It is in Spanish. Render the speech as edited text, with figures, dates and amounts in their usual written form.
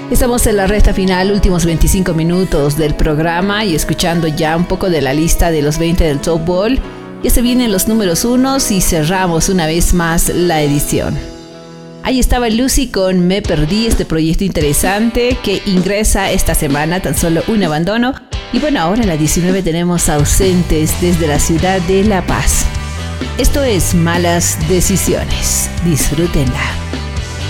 Estamos en la recta final, últimos 25 minutos del programa y escuchando ya un poco de la lista de los 20 del Top Ball. Ya se vienen los números unos y cerramos una vez más la edición. Ahí estaba Lucy con Me Perdí, este proyecto interesante que ingresa esta semana, tan solo un abandono. Y bueno, ahora en la 19 tenemos Ausentes desde la ciudad de La Paz. Esto es Malas Decisiones. Disfrútenla.